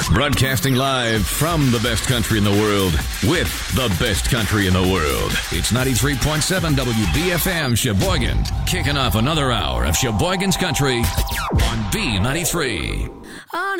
Broadcasting live from the best country in the world with the best country in the world. It's 93.7 WBFM Sheboygan. Kicking off another hour of Sheboygan's Country on B93.